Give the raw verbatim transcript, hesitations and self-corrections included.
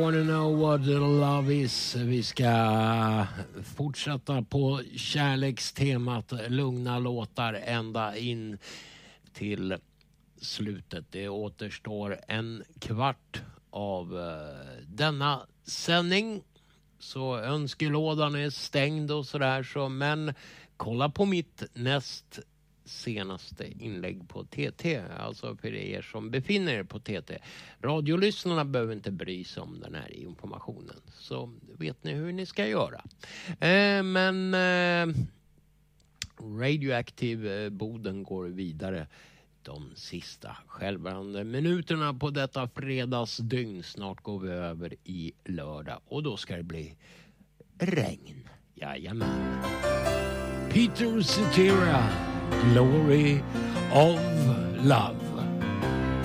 Wanna know what love is. Vi ska fortsätta på kärlekstemat, lugna låtar ända in till slutet. Det återstår en kvart av uh, denna sändning. Så önskelådan är stängd och sådär. Så, men kolla på mitt näst senaste inlägg på T T, alltså för er som befinner er på T T. Radiolyssnarna behöver inte bry sig om den här informationen, så vet ni hur ni ska göra. Eh, men eh, Radioactive Boden går vidare de sista självvärande minuterna på detta fredagsdygn. Snart går vi över i lördag och då ska det bli regn. Jajamän. Peter Cetera, Glory of Love.